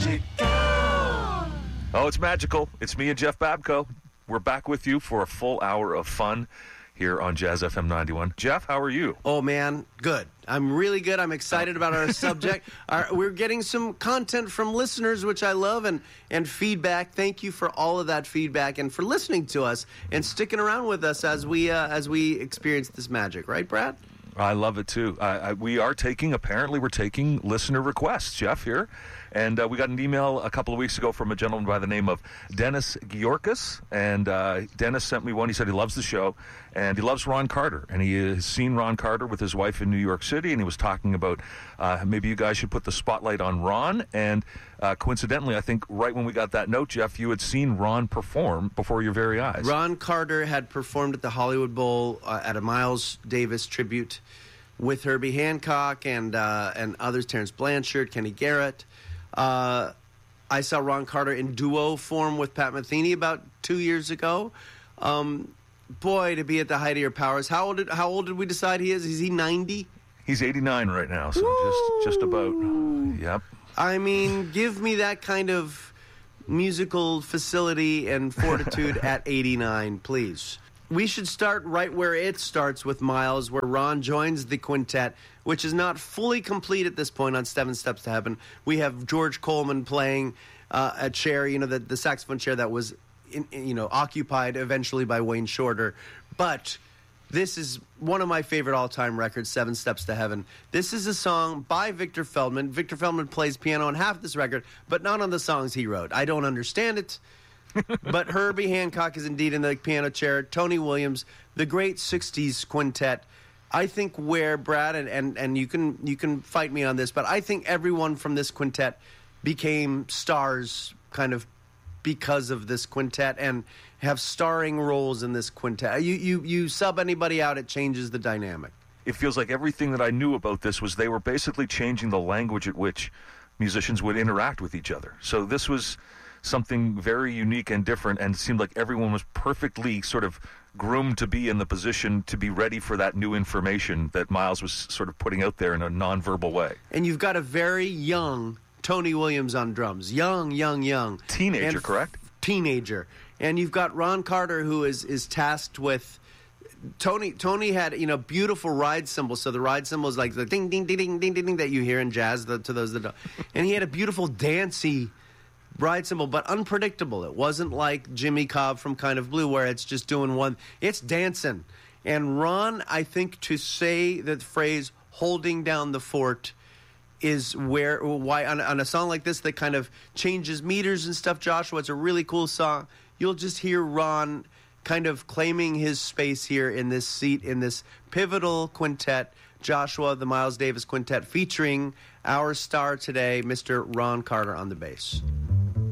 Oh, it's magical. It's me and Jeff Babko. We're back with you for a full hour of fun here on Jazz FM 91. Jeff, how are you? Oh, man, good. I'm really good. I'm excited about our subject. We're getting some content from listeners, which I love, and feedback. Thank you for all of that feedback and for listening to us and sticking around with us as we experience this magic. Right, Brad? I love it, too. We're taking listener requests, Jeff, here. And we got an email a couple of weeks ago from a gentleman by the name of Dennis Georkas. And Dennis sent me one. He said he loves the show, and he loves Ron Carter. And he has seen Ron Carter with his wife in New York City, and he was talking about maybe you guys should put the spotlight on Ron. And coincidentally, I think right when we got that note, Jeff, you had seen Ron perform before your very eyes. Ron Carter had performed at the Hollywood Bowl at a Miles Davis tribute with Herbie Hancock and others, Terrence Blanchard, Kenny Garrett. I saw Ron Carter in duo form with Pat Metheny about 2 years ago. Boy, to be at the height of your powers. How old did we decide he is? Is he 90? He's 89 right now, so just about. Yep. I mean, give me that kind of musical facility and fortitude at 89, please. We should start right where it starts with Miles, where Ron joins the quintet, which is not fully complete at this point on Seven Steps to Heaven. We have George Coleman playing a chair, the saxophone chair that was, occupied eventually by Wayne Shorter. But this is one of my favorite all-time records, Seven Steps to Heaven. This is a song by Victor Feldman. Victor Feldman plays piano on half this record, but not on the songs he wrote. I don't understand it. But Herbie Hancock is indeed in the piano chair. Tony Williams, the great 60s quintet. I think where Brad, and you can fight me on this, but I think everyone from this quintet became stars kind of because of this quintet and have starring roles in this quintet. You sub anybody out, it changes the dynamic. It feels like everything that I knew about this was they were basically changing the language at which musicians would interact with each other. So this was something very unique and different, and it seemed like everyone was perfectly sort of groomed to be in the position to be ready for that new information that Miles was sort of putting out there in a nonverbal way. And you've got a very young Tony Williams on drums. Young. Teenager, correct? Teenager. And you've got Ron Carter, who is tasked with... Tony had, beautiful ride cymbals. So the ride cymbal is like the ding, ding, ding, ding, ding, ding, ding that you hear in jazz, to those that don't. And he had a beautiful dancey ride cymbal, but unpredictable. It wasn't like Jimmy Cobb from Kind of Blue, where it's just doing one. It's dancing. And Ron, I think, to say the phrase "holding down the fort" is why on a song like this that kind of changes meters and stuff, Joshua, it's a really cool song. You'll just hear Ron kind of claiming his space here in this seat, in this pivotal quintet, Joshua, the Miles Davis Quintet, featuring our star today, Mr. Ron Carter on the bass.